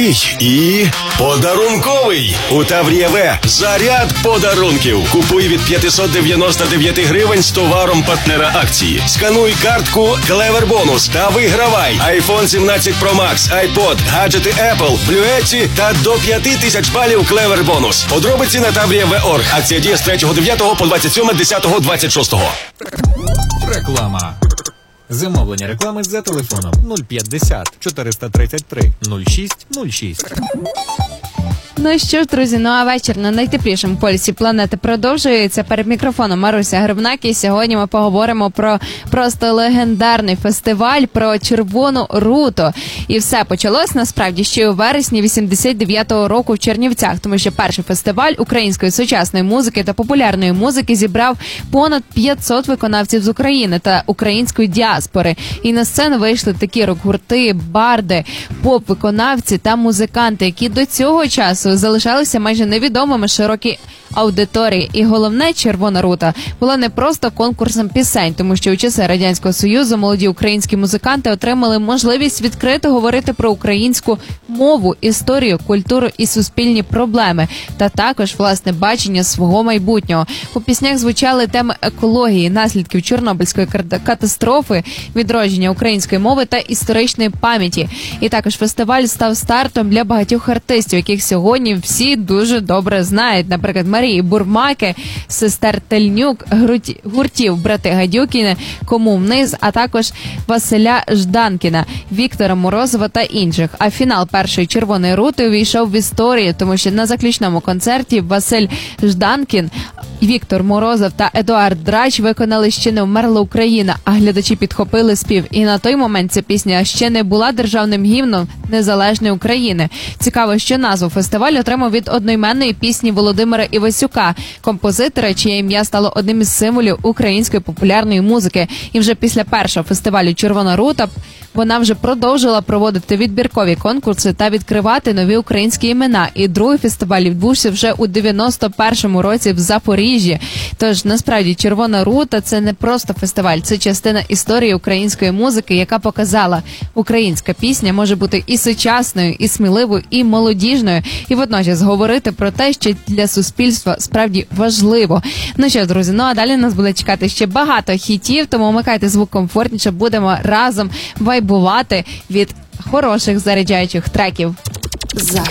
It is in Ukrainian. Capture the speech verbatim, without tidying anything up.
І подарунковий. У Таврія-В заряд подарунків. Купуй від п'ятсот дев'яносто дев'ять гривень з товаром партнера акції. Скануй картку Клевер Бонус та вигравай айфон сімнадцять Про Макс, айпод, гаджети Apple, Блюетці та до п'яти тисяч балів Клевер Бонус. Подробиці на таврія точка орг. Акція діє з третього дев'ятого по двадцять сьоме десятого двадцять шостого. Реклама. Замовлення реклами за телефоном нуль п'ятдесят чотириста тридцять три нуль шість нуль шість. Ну що ж, друзі, ну а вечір на найтеплішому полюсі планети продовжується. Перед мікрофоном Маруся Грибнак, і сьогодні ми поговоримо про просто легендарний фестиваль, про Червону руту. І все почалось, насправді, ще у вересні вісімдесят дев'ятого року в Чернівцях, тому що перший фестиваль української сучасної музики та популярної музики зібрав понад п'ятсот виконавців з України та української діаспори. І на сцену вийшли такі рок-гурти, барди, поп-виконавці та музиканти, які до цього часу залишалися майже невідомими широкій аудиторії. І головне, Червона рута була не просто конкурсом пісень, тому що у часи Радянського Союзу молоді українські музиканти отримали можливість відкрито говорити про українську мову, історію, культуру і суспільні проблеми, та також, власне, бачення свого майбутнього. У піснях звучали теми екології, наслідків Чорнобильської катастрофи, відродження української мови та історичної пам'яті. І також фестиваль став стартом для багатьох артистів, яких сьогодні всі дуже добре знають. Наприклад, Марії Бурмаки, сестер Тельнюк, гуртів брати Гадюкіни, Кому вниз, а також Василя Жданкіна, Віктора Морозова та інших. А фінал першої Червоної рути увійшов в історію, тому що на заключному концерті Василь Жданкін, Віктор Морозов та Едуард Драч виконали «Ще не вмерла Україна», а глядачі підхопили спів. І на той момент ця пісня ще не була державним гімном незалежної України. Цікаво, що назву фестиваль отримав від одноіменної пісні Володимира Івасюка, композитора, чиє ім'я стало одним із символів української популярної музики. І вже після першого фестивалю «Червона рута» вона вже продовжила проводити відбіркові конкурси та відкривати нові українські імена. І другий фестиваль відбувся вже у дев'яносто першому році в Запоріжжі. Тож, насправді, Червона рута – це не просто фестиваль, це частина історії української музики, яка показала, українська пісня може бути і сучасною, і сміливою, і молодіжною, і водночас говорити про те, що для суспільства справді важливо. Ну що, друзі, ну а далі нас буде чекати ще багато хітів, тому вмикайте звук комфортніше, будемо разом вайбувати від хороших заряджаючих треків. Захід.